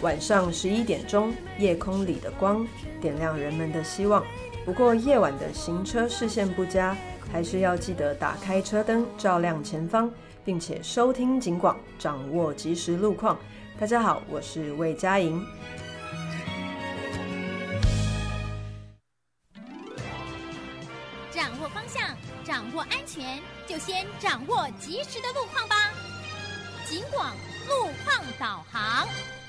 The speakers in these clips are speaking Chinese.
晚上11点钟，夜空里的光点亮人们的希望。不过夜晚的行车视线不佳，还是要记得打开车灯，照亮前方，并且收听警广，掌握即时路况。大家好，我是魏佳莹。 掌握方向，掌握安全，就先掌握即时的路况吧。警广路况导航。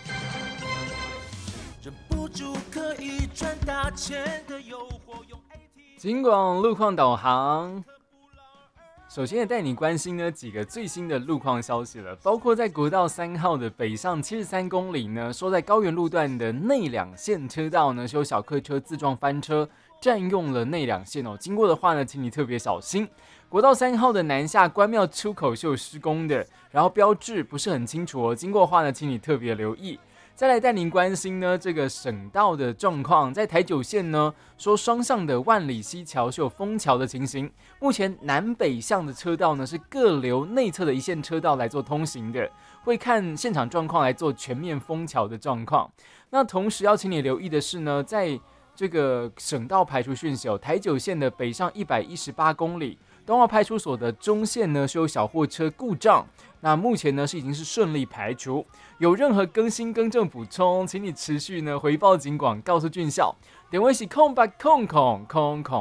忍不住可以赚大钱的诱惑，用 ATM。 警广路况导航，首先也带你关心呢几个最新的路况消息了，包括在国道3号的北上73公里呢，说在高原路段的内两线车道呢，是有小客车自撞翻车，占用了内两线哦。经过的话呢，请你特别小心。国道3号的南下关庙出口是有施工的，然后标志不是很清楚哦，经过的话呢，请你特别留意。再来带您关心呢这个省道的状况，在台九线呢说双向的万里溪桥是有封桥的情形，目前南北向的车道呢是各留内侧的一线车道来做通行的，会看现场状况来做全面封桥的状况。那同时要请你留意的是呢，在这个省道排除讯息哦，台九线的北上118公里，东澳派出所的中线呢是有小货车故障，那目前呢是已经是顺利排除。有任何更新更正补充，请你持续呢回报警广，告诉俊孝。点位是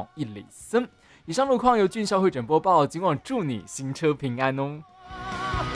0800000103。以上路况由俊孝会诊播报，警广祝你行车平安哦。